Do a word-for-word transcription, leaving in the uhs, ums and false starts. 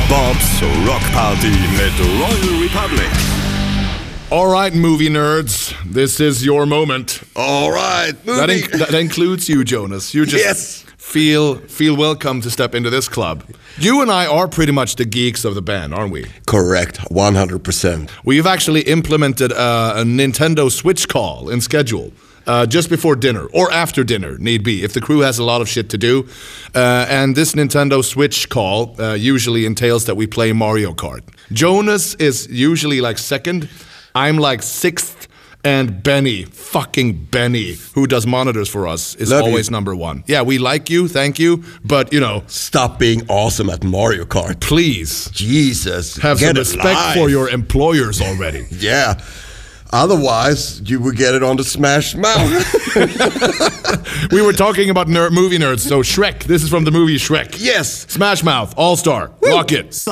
Bobs Rockparty mit Royal Republic. All right, movie nerds, this is your moment. All right, movie. That, in- that includes you, Jonas. You just Yes. feel feel welcome to step into this club. You and I are pretty much the geeks of the band, aren't we? Correct, one hundred percent. We've actually implemented a, a Nintendo Switch call in schedule. Uh, just before dinner, or after dinner, need be, if the crew has a lot of shit to do. Uh, and this Nintendo Switch call uh, usually entails that we play Mario Kart. Jonas is usually like second, I'm like sixth, and Benny, fucking Benny, who does monitors for us, is Love always you. number one. Yeah, we like you, thank you, but, you know, Stop being awesome at Mario Kart. please Jesus. have get some a respect life. for your employers already. Yeah. Otherwise, you would get it on the Smash Mouth. We were talking about ner- movie nerds, so Shrek, this is from the movie Shrek. Yes. Smash Mouth, All-Star, rock it.